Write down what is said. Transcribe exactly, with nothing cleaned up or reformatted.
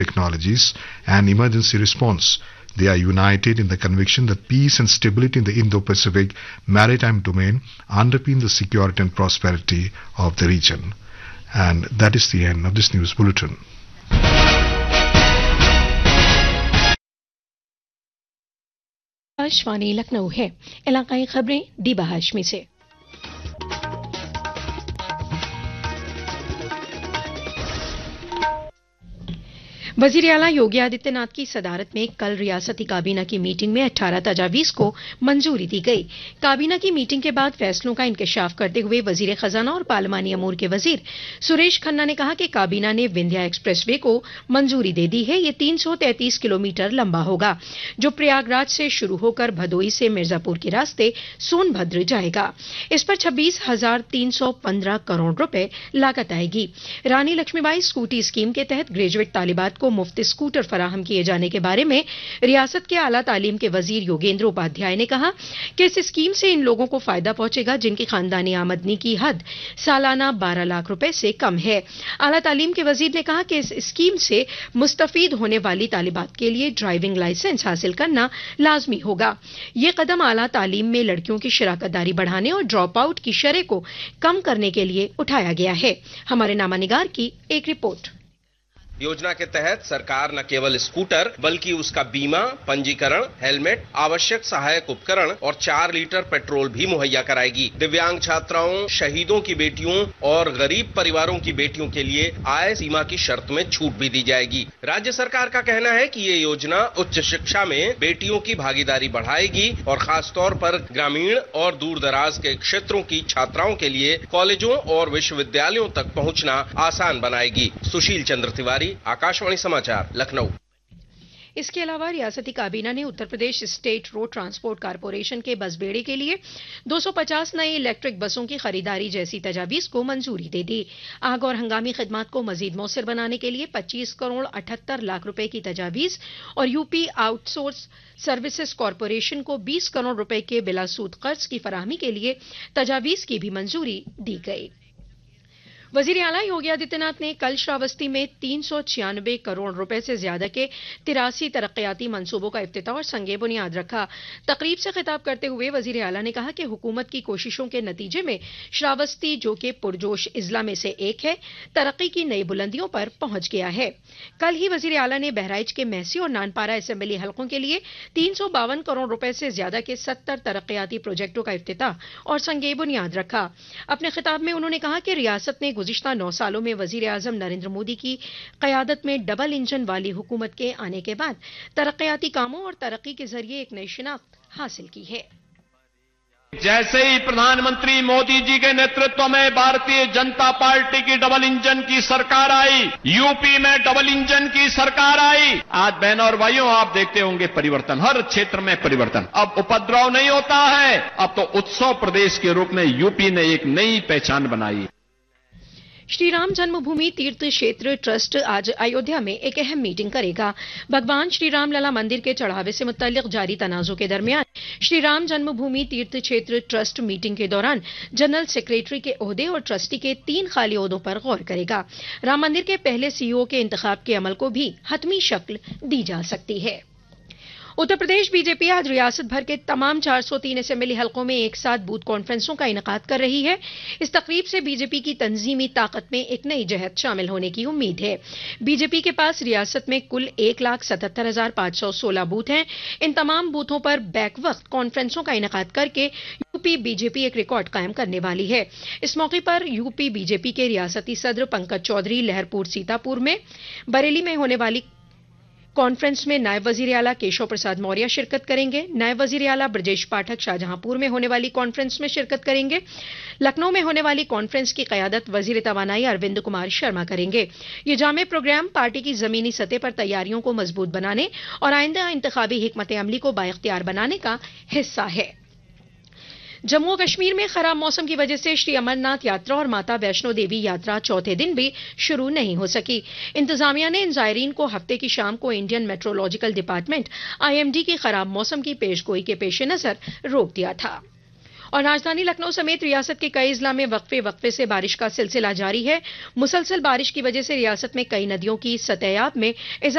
technologies and emergency response. They are united in the conviction that peace and stability in the Indo-Pacific maritime domain underpin the security and prosperity of the region. And that is the end of this news bulletin. Akashvani Lucknow है। इलाकाई खबरें दीबा हाशमी से। वजीर आला योगी आदित्यनाथ की सदारत में कल रियासती काबीना की मीटिंग में अठारह तजावीज को मंजूरी दी गई। काबीना की मीटिंग के बाद फैसलों का इंकशाफ करते हुए वजीर खजाना और पार्लिमानी अमूर के वजीर सुरेश खन्ना ने कहा कि काबीना ने विंध्या एक्सप्रेसवे को मंजूरी दे दी है। ये तीन सौ तैंतीस किलोमीटर लंबा होगा, जो प्रयागराज से शुरू होकर भदोई से मिर्जापुर के रास्ते सोनभद्र जाएगा। इस पर छब्बीस हजार तीन सौ पंद्रह करोड़ रुपए लागत आएगी। रानी लक्ष्मीबाई स्कूटी स्कीम के तहत ग्रेजुएट तालिबात को मुफ्त स्कूटर फराहम किए जाने के बारे में रियासत के आला तालीम के वजीर योगेंद्र उपाध्याय ने कहा कि इस स्कीम से इन लोगों को फायदा पहुंचेगा जिनकी खानदानी आमदनी की हद सालाना बारह लाख रुपए से कम है। आला तालीम के वजीर ने कहा कि इस स्कीम से मुस्तफीद होने वाली तालिबात के लिए ड्राइविंग लाइसेंस हासिल करना लाजमी होगा। यह कदम आला तालीम में लड़कियों की शराकतदारी बढ़ाने और ड्रॉप आउट की शरह को कम करने के लिए उठाया गया है। हमारे नामानिगार की एक रिपोर्ट। योजना के तहत सरकार न केवल स्कूटर बल्कि उसका बीमा, पंजीकरण, हेलमेट, आवश्यक सहायक उपकरण और चार लीटर पेट्रोल भी मुहैया कराएगी। दिव्यांग छात्राओं, शहीदों की बेटियों और गरीब परिवारों की बेटियों के लिए आय सीमा की शर्त में छूट भी दी जाएगी। राज्य सरकार का कहना है कि ये योजना उच्च शिक्षा में बेटियों की भागीदारी बढ़ाएगी और खासतौर पर ग्रामीण और दूर दराज के क्षेत्रों की छात्राओं के लिए कॉलेजों और विश्वविद्यालयों तक पहुंचना आसान बनाएगी। सुशील चंद्र तिवारी, आकाशवाणी समाचार, लखनऊ। इसके अलावा रियासती काबीना ने Uttar Pradesh state road transport corporation के बस बेड़े के लिए दो सौ पचास नई इलेक्ट्रिक बसों की खरीदारी जैसी तजावीज को मंजूरी दे दी। आग और हंगामी खिदमात को मजीद मौसर बनाने के लिए पच्चीस करोड़ अठहत्तर लाख रुपए की तजावीज और यूपी आउटसोर्स सर्विसेज कॉरपोरेशन को बीस करोड़ रुपए के बिला सूद कर्ज की फराहमी के लिए तजावीज की भी मंजूरी दी गई। वजीर आला योगी आदित्यनाथ ने कल श्रावस्ती में तीन सौ छियानवे करोड़ रुपए से ज्यादा के तिरासी तरक्याती मंसूबों का इफ्तिताह और संगे बुनियाद रखा। तकरीब से खिताब करते हुए वजीर आला ने कहा कि हुकूमत की कोशिशों के नतीजे में श्रावस्ती, जो कि पुरजोश इजला में से एक है, तरक्की की नई बुलंदियों पर पहुंच गया है। कल ही वजीर आला ने बहराइच के महसी और नानपारा असेंबली हलकों के लिए तीन सौ बावन करोड़ रुपए से ज्यादा के सत्तर तरक्याती प्रोजेक्टों का इफ्तिताह और संगे बुनियाद रखा। अपने खिताब में उन्होंने कहा कि रियासत ने गुज़िश्ता नौ सालों में वजीर आजम नरेंद्र मोदी की क़यादत में डबल इंजन वाली हुकूमत के आने के बाद तरक्याती कामों और तरक्की के जरिए एक नई शिनाख्त हासिल की है। जैसे ही प्रधानमंत्री मोदी जी के नेतृत्व में भारतीय जनता पार्टी की डबल इंजन की सरकार आई, यूपी में डबल इंजन की सरकार आई, आज बहनों और भाइयों आप देखते होंगे परिवर्तन, हर क्षेत्र में परिवर्तन। अब उपद्रव नहीं होता है, अब तो उत्सव प्रदेश के रूप में यूपी ने एक नई पहचान बनाई। श्री राम जन्मभूमि तीर्थ क्षेत्र ट्रस्ट आज अयोध्या में एक अहम मीटिंग करेगा। भगवान श्री राम लला मंदिर के चढ़ावे से मुत्तल्लिक जारी तनाजों के दरमियान श्री राम जन्मभूमि तीर्थ क्षेत्र ट्रस्ट मीटिंग के दौरान जनरल सेक्रेटरी के ओहदे और ट्रस्टी के तीन खाली ओहदों पर गौर करेगा। राम मंदिर के पहले सीईओ के इंतखाब के अमल को भी हतमी शक्ल दी जा सकती है। उत्तर प्रदेश बीजेपी आज रियासत भर के तमाम चार सौ तीन असेंबली हलकों में एक साथ बूथ कॉन्फ्रेंसों का इनेकाद कर रही है। इस तकरीब से बीजेपी की तंजीमी ताकत में एक नई जहत शामिल होने की उम्मीद है। बीजेपी के पास रियासत में कुल एक लाख सतहत्तर हजार पांच सौ सोलह बूथ हैं। इन तमाम बूथों पर बैक वक्त कॉन्फ्रेंसों का इनेकाद करके यूपी बीजेपी एक रिकॉर्ड कायम करने वाली है। इस मौके पर यूपी बीजेपी के रियासती सदर पंकज चौधरी लहरपुर सीतापुर में, बरेली में होने वाली कॉन्फ्रेंस में नायब वजीर आला केशव प्रसाद मौर्य शिरकत करेंगे। नायब वजीर आला ब्रजेश पाठक शाहजहांपुर में होने वाली कॉन्फ्रेंस में शिरकत करेंगे। लखनऊ में होने वाली कॉन्फ्रेंस की क़यादत वजीर तवानाई अरविंद कुमार शर्मा करेंगे। ये जामे प्रोग्राम पार्टी की जमीनी सतह पर तैयारियों को मजबूत बनाने और आइंदा इंतखाबी हिकमत अमली को बाइख्तियार बनाने का हिस्सा है। जम्मू कश्मीर में खराब मौसम की वजह से श्री अमरनाथ यात्रा और माता वैष्णो देवी यात्रा चौथे दिन भी शुरू नहीं हो सकी। इंतजामिया ने इन जायरीन को हफ्ते की शाम को इंडियन मेट्रोलॉजिकल डिपार्टमेंट आईएमडी की खराब मौसम की पेशगोई के पेश नजर रोक दिया था। और राजधानी लखनऊ समेत रियासत के कई जिला में वक्फे वक्फे से बारिश का सिलसिला जारी है। मुसलसल बारिश की वजह से रियासत में कई नदियों की सतह आब में